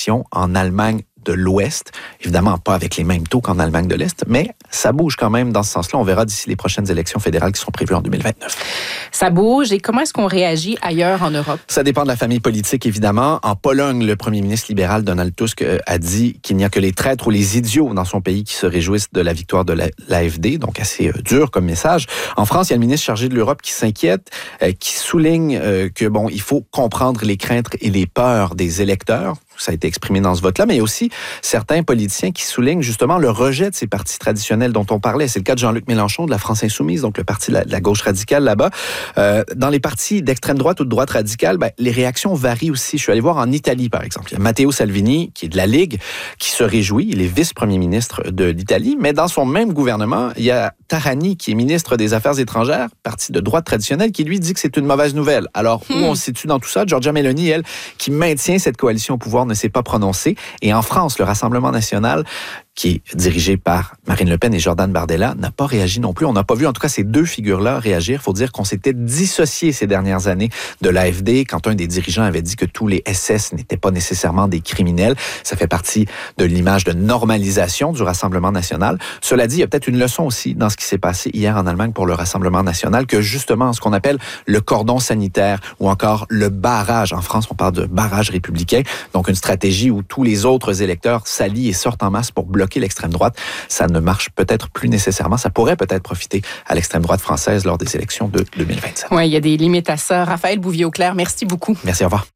élections en Allemagne de l'Ouest. Évidemment, pas avec les mêmes taux qu'en Allemagne de l'Est, mais ça bouge quand même dans ce sens-là. On verra d'ici les prochaines élections fédérales qui sont prévues en 2029. Ça bouge. Et comment est-ce qu'on réagit ailleurs en Europe? Ça dépend de la famille politique, évidemment. En Pologne, le premier ministre libéral Donald Tusk a dit qu'il n'y a que les traîtres ou les idiots dans son pays qui se réjouissent de la victoire de l'AfD, donc assez dur comme message. En France, il y a le ministre chargé de l'Europe qui s'inquiète, qui souligne que il faut comprendre les craintes et les peurs des électeurs. Ça a été exprimé dans ce vote-là, mais il y a aussi certains politiciens qui soulignent justement le rejet de ces partis traditionnels dont on parlait. C'est le cas de Jean-Luc Mélenchon de la France insoumise, donc le parti de la gauche radicale là-bas. Dans les partis d'extrême droite ou de droite radicale, les réactions varient aussi. Je suis allé voir en Italie, par exemple. Il y a Matteo Salvini, qui est de la Ligue, qui se réjouit. Il est vice-premier ministre de l'Italie, mais dans son même gouvernement, il y a Tajani, qui est ministre des Affaires étrangères, parti de droite traditionnelle, qui lui dit que c'est une mauvaise nouvelle. Alors, où on se situe dans tout ça? Giorgia Meloni, elle, qui maintient cette coalition au pouvoir, ne s'est pas prononcée. Et en France, le Rassemblement national, qui est dirigé par Marine Le Pen et Jordan Bardella, n'a pas réagi non plus. On n'a pas vu, en tout cas, ces deux figures-là réagir. Il faut dire qu'on s'était dissocié ces dernières années de l'AfD quand un des dirigeants avait dit que tous les SS n'étaient pas nécessairement des criminels. Ça fait partie de l'image de normalisation du Rassemblement national. Cela dit, il y a peut-être une leçon aussi dans ce qui s'est passé hier en Allemagne pour le Rassemblement national, que justement, ce qu'on appelle le cordon sanitaire ou encore le barrage. En France, on parle de barrage républicain. Donc, une stratégie où tous les autres électeurs s'allient et sortent en masse pour bloquer l'extrême droite. Ça ne marche peut-être plus nécessairement. Ça pourrait peut-être profiter à l'extrême droite française lors des élections de 2027. Oui, il y a des limites à ça. Raphaël Bouvier-Auclair, merci beaucoup. Merci, au revoir.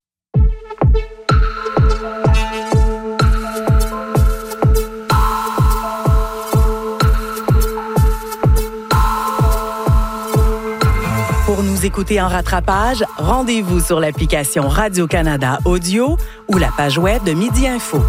Pour nous écouter en rattrapage, rendez-vous sur l'application Radio-Canada Audio ou la page web de Midi Info.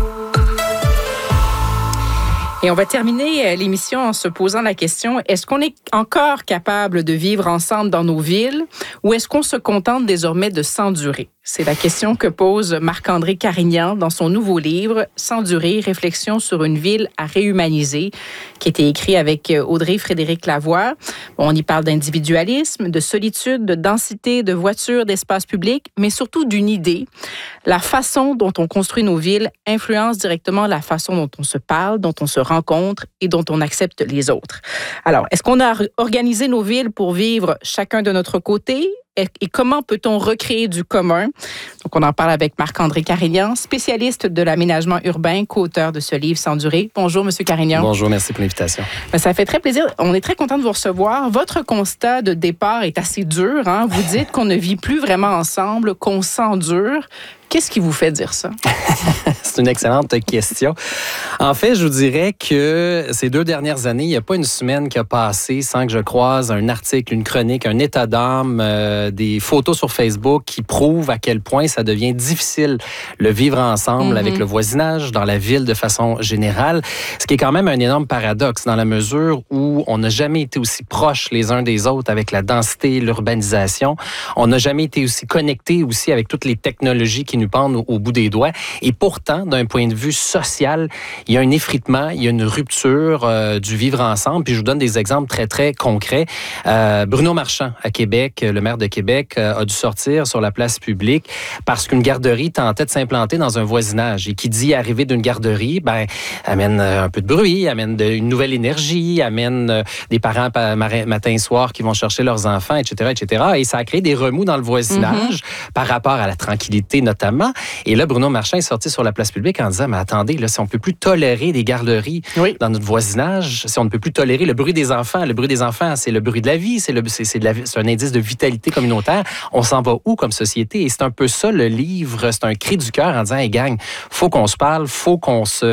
Et on va terminer l'émission en se posant la question, est-ce qu'on est encore capable de vivre ensemble dans nos villes ou est-ce qu'on se contente désormais de s'endurer? C'est la question que pose Marc-André Carignan dans son nouveau livre « S'endurer, réflexion sur une ville à réhumaniser » qui a été écrit avec Audrey-Frédéric Lavoie. On y parle d'individualisme, de solitude, de densité, de voitures, d'espace public, mais surtout d'une idée. La façon dont on construit nos villes influence directement la façon dont on se parle, dont on se rencontre et dont on accepte les autres. Alors, est-ce qu'on a organisé nos villes pour vivre chacun de notre côté? Et comment peut-on recréer du commun? Donc, on en parle avec Marc-André Carignan, spécialiste de l'aménagement urbain, co-auteur de ce livre « S'endurer ». Bonjour, M. Carignan. Bonjour, merci pour l'invitation. Ça fait très plaisir. On est très content de vous recevoir. Votre constat de départ est assez dur. Vous dites qu'on ne vit plus vraiment ensemble, qu'on s'endure. Qu'est-ce qui vous fait dire ça? C'est une excellente question. En fait, je vous dirais que ces 2 dernières années, il n'y a pas une semaine qui a passé sans que je croise un article, une chronique, un état d'âme, des photos sur Facebook qui prouvent à quel point ça devient difficile le vivre ensemble avec le voisinage dans la ville de façon générale. Ce qui est quand même un énorme paradoxe dans la mesure où on n'a jamais été aussi proches les uns des autres avec la densité, l'urbanisation. On n'a jamais été aussi connectés aussi avec toutes les technologies qui nous pendent au bout des doigts. Et pourtant, d'un point de vue social, il y a un effritement, il y a une rupture du vivre ensemble. Puis je vous donne des exemples très, très concrets. Bruno Marchand, à Québec, le maire de Québec, a dû sortir sur la place publique parce qu'une garderie tentait de s'implanter dans un voisinage. Et qui dit arriver d'une garderie, amène un peu de bruit, amène une nouvelle énergie, amène des parents matin et soir qui vont chercher leurs enfants, etc., etc. Et ça a créé des remous dans le voisinage par rapport à la tranquillité, notamment. Et là, Bruno Marchand est sorti sur la place publique en disant, mais attendez, là, si on ne peut plus tolérer des garderies dans notre voisinage, si on ne peut plus tolérer le bruit des enfants, c'est le bruit de la vie, c'est un indice de vitalité communautaire, on s'en va où comme société? Et c'est un peu ça, le livre, c'est un cri du cœur en disant, hey gang, faut qu'on se parle, faut qu'on se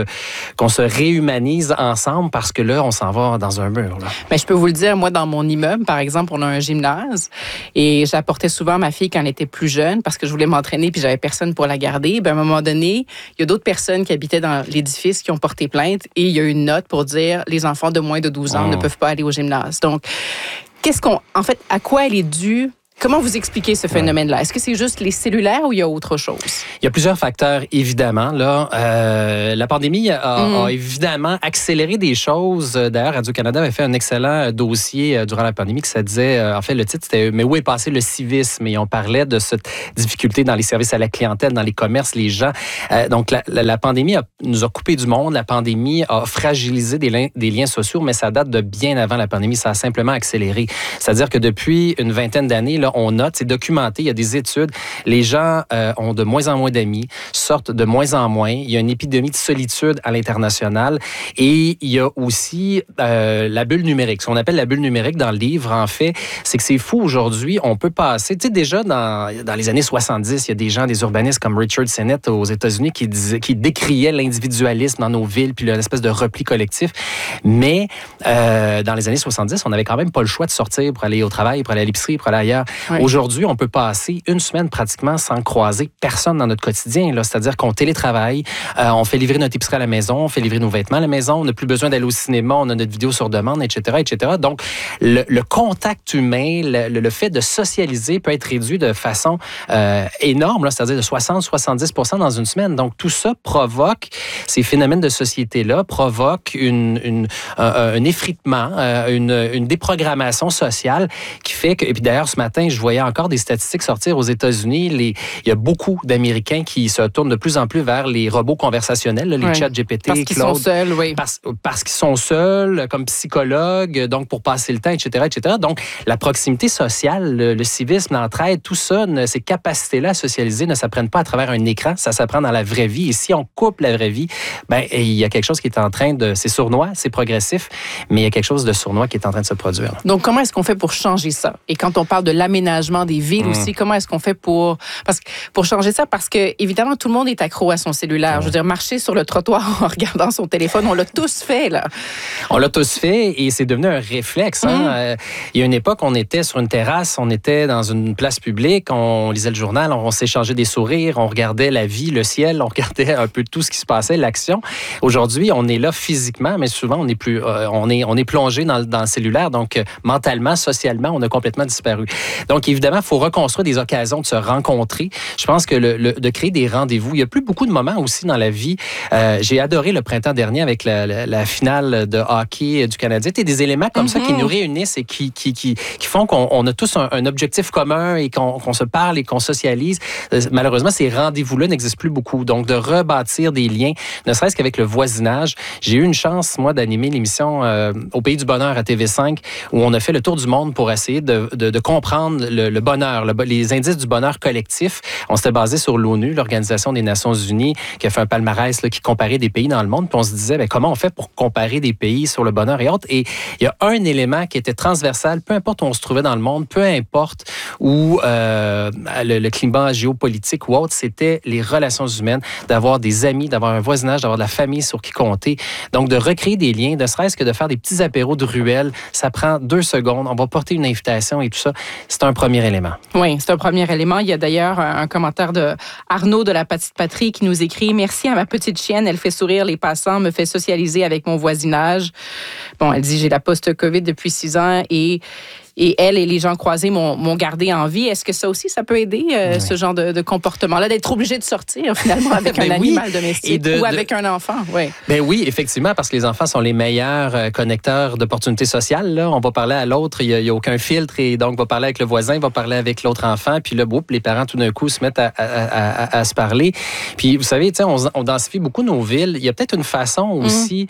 réhumanise ensemble parce que là, on s'en va dans un mur. Là. Mais je peux vous le dire, moi, dans mon immeuble, par exemple, on a un gymnase et j'apportais souvent ma fille quand elle était plus jeune parce que je voulais m'entraîner puis j'avais personne pour la garder. À un moment donné, il y a d'autres personnes qui habitaient dans l'édifice qui ont porté plainte et il y a une note pour dire les enfants de moins de 12 ans ne peuvent pas aller au gymnase. Donc, en fait, à quoi elle est due Comment vous expliquez ce phénomène-là? Est-ce que c'est juste les cellulaires ou il y a autre chose? Il y a plusieurs facteurs, évidemment. Là, la pandémie a évidemment accéléré des choses. D'ailleurs, Radio-Canada avait fait un excellent dossier durant la pandémie qui ça disait, en fait, le titre, c'était « Mais où est passé le civisme? » Et on parlait de cette difficulté dans les services à la clientèle, dans les commerces, les gens. Donc, la pandémie nous a coupé du monde. La pandémie a fragilisé des liens sociaux, mais ça date de bien avant la pandémie. Ça a simplement accéléré. C'est-à-dire que depuis une vingtaine d'années, là, on note, c'est documenté, il y a des études, les gens ont de moins en moins d'amis, sortent de moins en moins. Il y a une épidémie de solitude à l'international et il y a aussi la bulle numérique. Ce qu'on appelle la bulle numérique dans le livre, en fait, c'est que c'est fou aujourd'hui. On peut passer, tu sais, déjà dans les années 70, il y a des gens, des urbanistes comme Richard Sennett aux États-Unis qui décriaient l'individualisme dans nos villes puis l'espèce de repli collectif. Mais dans les années 70, on n'avait quand même pas le choix de sortir pour aller au travail, pour aller à l'épicerie, pour aller ailleurs. Oui. Aujourd'hui, on peut passer une semaine pratiquement sans croiser personne dans notre quotidien. Là. C'est-à-dire qu'on télétravaille, on fait livrer notre épicerie à la maison, on fait livrer nos vêtements à la maison, on n'a plus besoin d'aller au cinéma, on a notre vidéo sur demande, etc., etc. Donc, le contact humain, le fait de socialiser peut être réduit de façon énorme, là, c'est-à-dire de 60-70% dans une semaine. Donc, tout ça provoque, ces phénomènes de société-là provoquent un effritement, une déprogrammation sociale qui fait que, et puis d'ailleurs, ce matin, je voyais encore des statistiques sortir aux États-Unis. Il y a beaucoup d'Américains qui se tournent de plus en plus vers les robots conversationnels, les chats GPT, parce qu'ils sont seuls, oui. Parce qu'ils sont seuls, comme psychologues, donc pour passer le temps, etc., etc. Donc, la proximité sociale, le civisme, l'entraide, tout ça, ces capacités-là à socialiser ne s'apprennent pas à travers un écran, ça s'apprend dans la vraie vie. Et si on coupe la vraie vie, ben il y a quelque chose qui est en train de... C'est sournois, c'est progressif, mais il y a quelque chose de sournois qui est en train de se produire. Donc, comment est-ce qu'on fait pour changer ça? Et quand on parle de l'aménagement des villes aussi, comment est-ce qu'on fait pour changer ça? Parce que, évidemment, tout le monde est accro à son cellulaire. Je veux dire, marcher sur le trottoir en regardant son téléphone, on l'a tous fait, là. On l'a tous fait et c'est devenu un réflexe. Hein? Il y a une époque, on était sur une terrasse, on était dans une place publique, on lisait le journal, on s'échangeait des sourires, on regardait la vie, le ciel, on regardait un peu tout ce qui se passait, l'action. Aujourd'hui, on est là physiquement, mais souvent, on est plongé dans le cellulaire. Donc, mentalement, socialement, on a complètement disparu. Donc, évidemment, il faut reconstruire des occasions de se rencontrer. Je pense que de créer des rendez-vous. Il n'y a plus beaucoup de moments aussi dans la vie. J'ai adoré le printemps dernier avec la finale de hockey du Canadien. Il y a des éléments comme ça qui nous réunissent et qui font qu'on a tous un objectif commun et qu'on se parle et qu'on socialise. Malheureusement, ces rendez-vous-là n'existent plus beaucoup. Donc, de rebâtir des liens, ne serait-ce qu'avec le voisinage. J'ai eu une chance, moi, d'animer l'émission Au Pays du Bonheur à TV5 où on a fait le tour du monde pour essayer de comprendre le bonheur, les indices du bonheur collectif. On s'était basé sur l'ONU, l'Organisation des Nations Unies, qui a fait un palmarès qui comparait des pays dans le monde. Puis on se disait, comment on fait pour comparer des pays sur le bonheur et autres? Et il y a un élément qui était transversal, peu importe où on se trouvait dans le monde, peu importe où le climat géopolitique ou autre, c'était les relations humaines, d'avoir des amis, d'avoir un voisinage, d'avoir de la famille sur qui compter. Donc, de recréer des liens, ne serait-ce que de faire des petits apéros de ruelle, ça prend 2 secondes. On va porter une invitation et tout ça. C'est un premier élément. Oui, c'est un premier élément. Il y a d'ailleurs un commentaire de Arnaud de la Petite Patrie qui nous écrit « Merci à ma petite chienne, elle fait sourire les passants, me fait socialiser avec mon voisinage. » Bon, elle dit « J'ai la post-Covid depuis 6 ans et elle et les gens croisés m'ont gardé en vie. » Est-ce que ça aussi, ça peut aider ce genre de comportement-là, d'être obligé de sortir finalement avec un animal domestique ou avec un enfant? Oui. Ben oui, effectivement, parce que les enfants sont les meilleurs connecteurs d'opportunités sociales. Là. On va parler à l'autre, il n'y a aucun filtre et donc on va parler avec le voisin, il va parler avec l'autre enfant, puis là, les parents tout d'un coup se mettent à se parler. Puis vous savez, on densifie beaucoup nos villes. Il y a peut-être une façon aussi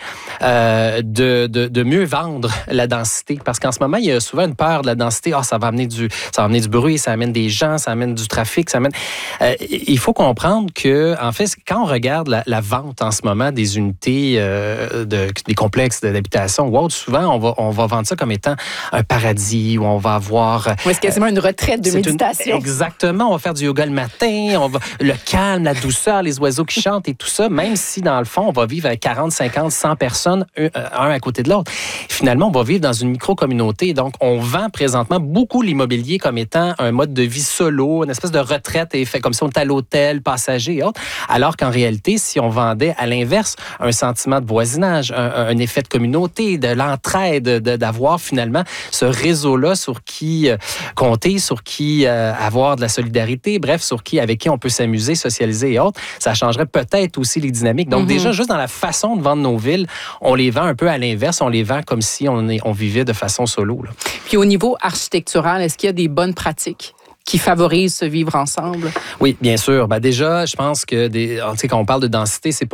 de mieux vendre la densité, parce qu'en ce moment, il y a souvent une peur de la densité. Ça va amener du bruit, ça amène des gens, ça amène du trafic, ça amène... il faut comprendre que, en fait, quand on regarde la vente en ce moment des unités, des complexes d'habitation ou autre, souvent, on va vendre ça comme étant un paradis où on va avoir... Oui, c'est quasiment une retraite de méditation. Exactement. On va faire du yoga le matin, le calme, la douceur, les oiseaux qui chantent et tout ça, même si, dans le fond, on va vivre avec 40, 50, 100 personnes, un à côté de l'autre. Finalement, on va vivre dans une micro-communauté. Donc, on vend vend présentement beaucoup l'immobilier comme étant un mode de vie solo, une espèce de retraite et fait comme si on était à l'hôtel, passager et autres. Alors qu'en réalité, si on vendait à l'inverse un sentiment de voisinage, un effet de communauté, de l'entraide, d'avoir finalement ce réseau-là sur qui compter, sur qui avoir de la solidarité, bref, avec qui on peut s'amuser, socialiser et autres, ça changerait peut-être aussi les dynamiques. Donc déjà, juste dans la façon de vendre nos villes, on les vend un peu à l'inverse, on les vend comme si on vivait de façon solo. Là. Puis au niveau architectural, est-ce qu'il y a des bonnes pratiques qui favorisent ce vivre ensemble? Oui, bien sûr. Déjà, je pense que quand on parle de densité, c'est pas